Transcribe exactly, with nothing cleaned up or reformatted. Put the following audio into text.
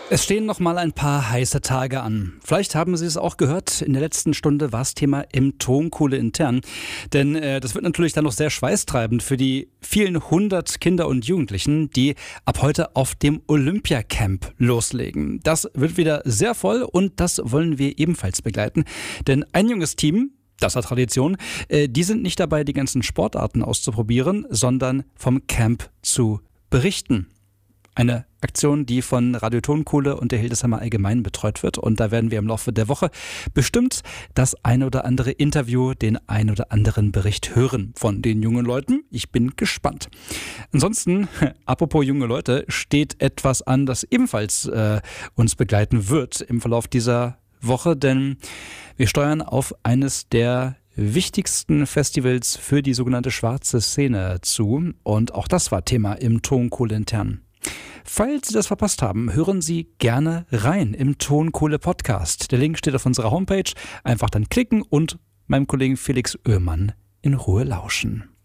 Es stehen noch mal ein paar heiße Tage an. Vielleicht haben Sie es auch gehört, in der letzten Stunde war es Thema im Tonkohle intern. Denn äh, das wird natürlich dann noch sehr schweißtreibend für die vielen hundert Kinder und Jugendlichen, die ab heute auf dem Olympiacamp loslegen. Das wird wieder sehr voll und das wollen wir ebenfalls begleiten. Denn ein junges Team, das hat Tradition, äh, die sind nicht dabei, die ganzen Sportarten auszuprobieren, sondern vom Camp zu berichten. Eine Aktion, die von Radio Tonkohle und der Hildesheimer Allgemeinen betreut wird. Und da werden wir im Laufe der Woche bestimmt das ein oder andere Interview, den ein oder anderen Bericht hören von den jungen Leuten. Ich bin gespannt. Ansonsten, apropos junge Leute, steht etwas an, das ebenfalls äh, uns begleiten wird im Verlauf dieser Woche. Denn wir steuern auf eines der wichtigsten Festivals für die sogenannte schwarze Szene zu. Und auch das war Thema im Tonkohle intern. Falls Sie das verpasst haben, hören Sie gerne rein im Tonkohle Podcast. Der Link steht auf unserer Homepage. Einfach dann klicken und meinem Kollegen Felix Oehrmann in Ruhe lauschen.